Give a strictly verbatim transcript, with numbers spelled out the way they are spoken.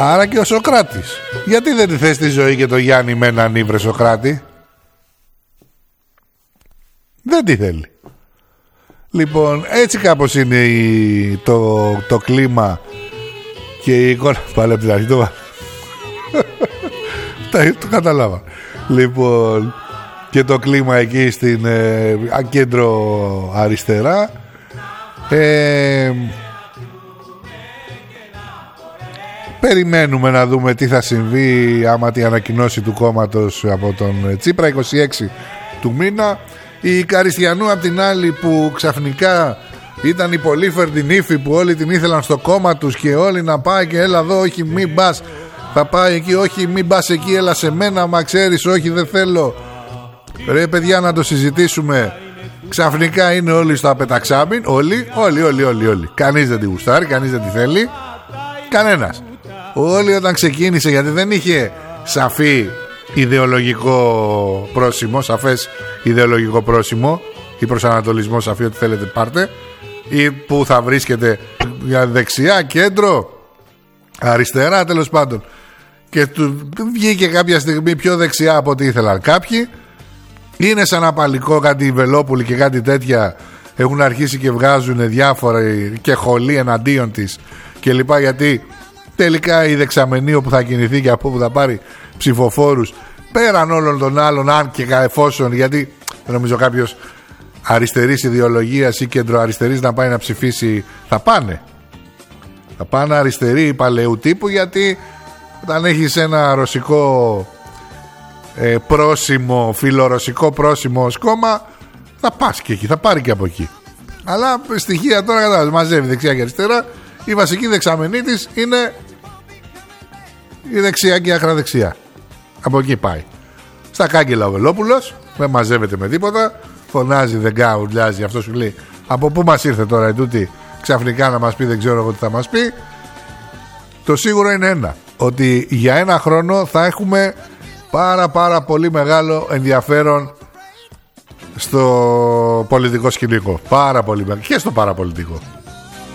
Άρα και ο Σοκράτης. Γιατί δεν τη θες τη ζωή και το Γιάννη με έναν ύβρε Σοκράτη? Δεν τη θέλει. Λοιπόν, έτσι κάπως είναι η, το, το κλίμα και η εικόνα. Πάλι από την αρχή το, το καταλάβα. Λοιπόν, και το κλίμα εκεί στην ε, κέντρο αριστερά. ε, Περιμένουμε να δούμε τι θα συμβεί άμα τη ανακοινώσει του κόμματος από τον Τσίπρα είκοσι έξι του μήνα. Η Καριστιανού απ' την άλλη, που ξαφνικά ήταν η πολύφερτη νύφη που όλοι την ήθελαν στο κόμμα τους και όλοι να πάει και έλα εδώ, όχι μην πας, θα πάει εκεί, όχι μην πας εκεί, έλα σε μένα, μα ξέρεις, όχι δεν θέλω. Ρε παιδιά, να το συζητήσουμε. Ξαφνικά είναι όλοι στο απεταξάμιν. Όλοι, όλοι, όλοι, όλοι, όλοι. Κανείς δεν τη γουστάρει, κανείς δεν τη θέλει. Κανένας. Όλοι όταν ξεκίνησε, γιατί δεν είχε σαφή ιδεολογικό πρόσημο, σαφές ιδεολογικό πρόσημο ή προσανατολισμό σαφή, ότι θέλετε πάρτε, ή που θα βρίσκεται για δεξιά, κέντρο, αριστερά, τέλος πάντων, και του βγήκε κάποια στιγμή πιο δεξιά από ό,τι ήθελαν κάποιοι. Είναι σαν απαλικό, κάτι οι Βελόπουλοι και κάτι τέτοια έχουν αρχίσει και βγάζουν διάφορα και χολή εναντίον της και λοιπά, γιατί τελικά η δεξαμενή όπου θα κινηθεί και από όπου θα πάρει ψηφοφόρους πέραν όλων των άλλων, αν και εφόσον, γιατί δεν νομίζω κάποιος αριστερής ιδεολογίας ή κεντροαριστερής να πάει να ψηφίσει, θα πάνε θα πάνε αριστεροί παλαιού τύπου, γιατί όταν έχεις ένα ρωσικό ε, πρόσημο, φιλορωσικό πρόσημο ως κόμμα, θα πας και εκεί, θα πάρει και από εκεί. Αλλά στοιχεία τώρα κατάλαβες, μαζεύει δεξιά και αριστερά. Η βασική δεξαμενή της είναι η δεξιά και η ακραδεξιά. Από εκεί πάει. Στα κάγκελα ο Βελόπουλος, δεν μαζεύεται με τίποτα. Φωνάζει, δεν γκάουλιάζει. Αυτό σου λέει, από πού μας ήρθε τώρα η τούτη ξαφνικά να μας πει, δεν ξέρω εγώ τι θα μας πει. Το σίγουρο είναι ένα, ότι για ένα χρόνο θα έχουμε πάρα πάρα πολύ μεγάλο ενδιαφέρον στο πολιτικό σκηνικό. Πάρα πολύ μεγάλο. Και στο παραπολιτικό.